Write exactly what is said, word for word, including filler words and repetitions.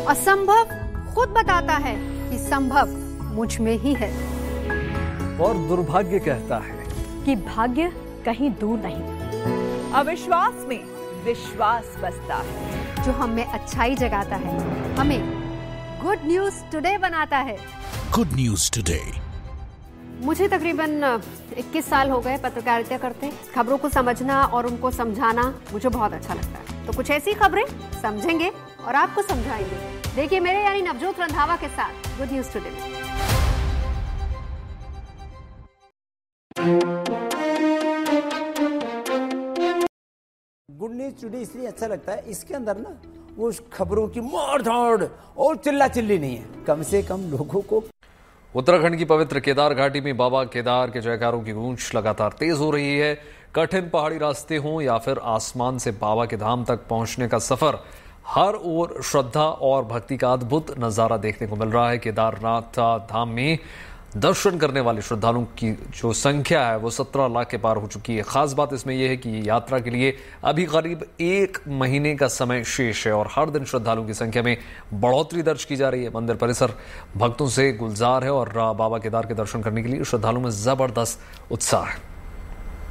असंभव खुद बताता है कि संभव मुझ में ही है। और दुर्भाग्य कहता है कि भाग्य कहीं दूर नहीं। अविश्वास में विश्वास बसता है। जो हम में अच्छाई जगाता है, हमें गुड न्यूज टुडे बनाता है। Good news today. मुझे तकरीबन इक्कीस साल हो गए पत्रकारिता करते। खबरों को समझना और उनको समझाना मुझे बहुत अच्छा लगता है। तो कुछ ऐसी खबरें समझेंगे और आपको समझाएंगे। देखिए मेरे यानी नवजोत रंधावा के साथ गुड न्यूज टुडे में। गुड न्यूज टुडे इसलिए अच्छा लगता है, इसके अंदर ना वो खबरों की मार धाड़ और चिल्ला चिल्ली नहीं है। कम से कम लोगों को। उत्तराखंड की पवित्र केदार घाटी में बाबा केदार के जयकारों की गूंज लगातार तेज हो रही है। कठिन पहाड़ी रास्ते हों या फिर आसमान से बाबा के धाम तक पहुंचने का सफर, हर ओर श्रद्धा और भक्ति का अद्भुत नजारा देखने को मिल रहा है। केदारनाथ धाम में दर्शन करने वाले श्रद्धालुओं की जो संख्या है वो सत्रह लाख के पार हो चुकी है। खास बात इसमें यह है कि यात्रा के लिए अभी करीब एक महीने का समय शेष है और हर दिन श्रद्धालुओं की संख्या में बढ़ोतरी दर्ज की जा रही है। मंदिर परिसर भक्तों से गुलजार है और बाबा केदार के दर्शन करने के लिए श्रद्धालुओं में जबरदस्त उत्साह है।